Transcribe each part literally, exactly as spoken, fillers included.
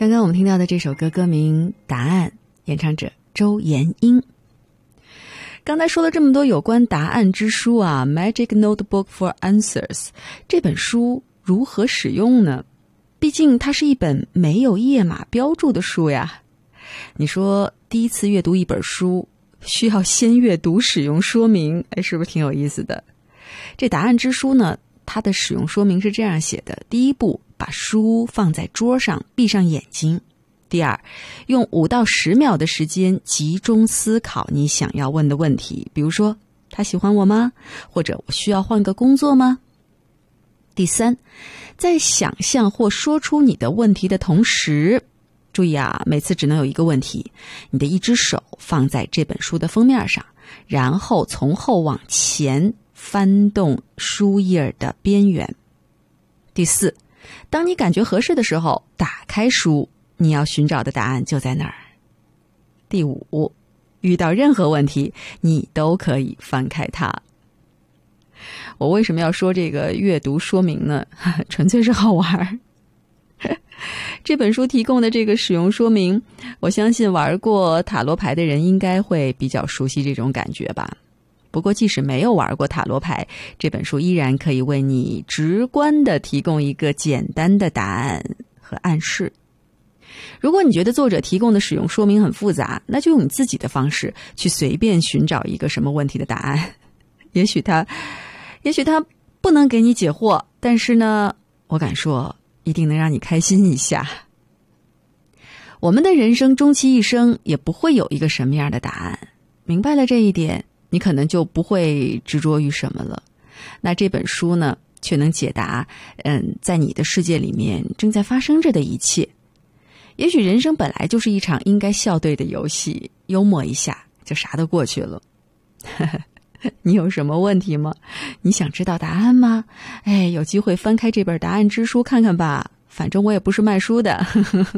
刚刚我们听到的这首歌歌名《答案》，演唱者周延英。刚才说了这么多有关答案之书啊 Magic Notebook for Answers 这本书如何使用呢？毕竟它是一本没有页码标注的书呀。你说第一次阅读一本书需要先阅读使用说明，哎，是不是挺有意思的？这答案之书呢，它的使用说明是这样写的：第一步，把书放在桌上，闭上眼睛。第二，用五到十秒的时间集中思考你想要问的问题，比如说，他喜欢我吗？或者我需要换个工作吗？第三，在想象或说出你的问题的同时，注意啊，每次只能有一个问题，你的一只手放在这本书的封面上，然后从后往前翻动书页的边缘。第四，当你感觉合适的时候，打开书，你要寻找的答案就在那儿。第五，遇到任何问题，你都可以翻开它。我为什么要说这个阅读说明呢？纯粹是好玩。这本书提供的这个使用说明，我相信玩过塔罗牌的人应该会比较熟悉这种感觉吧。不过即使没有玩过塔罗牌，这本书依然可以为你直观地提供一个简单的答案和暗示。如果你觉得作者提供的使用说明很复杂，那就用你自己的方式去随便寻找一个什么问题的答案。也许他也许他不能给你解惑，但是呢，我敢说一定能让你开心一下。我们的人生终其一生也不会有一个什么样的答案，明白了这一点，你可能就不会执着于什么了。那这本书呢，却能解答嗯，在你的世界里面正在发生着的一切。也许人生本来就是一场应该笑对的游戏，幽默一下就啥都过去了。你有什么问题吗？你想知道答案吗？哎，有机会翻开这本答案之书看看吧，反正我也不是卖书的。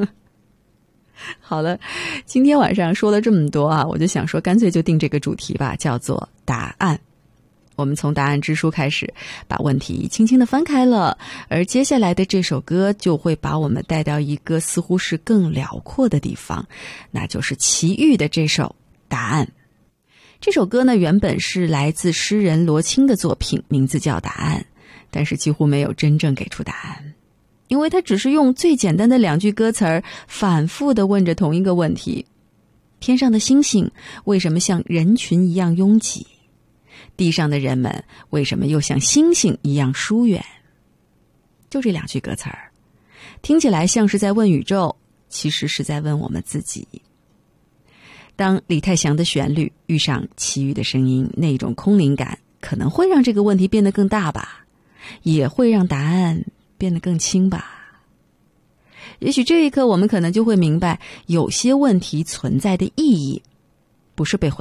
好了，今天晚上说了这么多啊，我就想说干脆就定这个主题吧，叫做答案。我们从答案之书开始，把问题轻轻地翻开了，而接下来的这首歌就会把我们带到一个似乎是更辽阔的地方，那就是齐豫的这首答案。这首歌呢，原本是来自诗人罗青的作品，名字叫《答案》，但是几乎没有真正给出答案，因为他只是用最简单的两句歌词儿，反复地问着同一个问题：天上的星星为什么像人群一样拥挤？地上的人们为什么又像星星一样疏远？就这两句歌词儿，听起来像是在问宇宙，其实是在问我们自己。当李泰祥的旋律遇上齐豫的声音，那种空灵感可能会让这个问题变得更大吧，也会让答案变得更轻吧。也许这一刻我们可能就会明白，有些问题存在的意义不是被回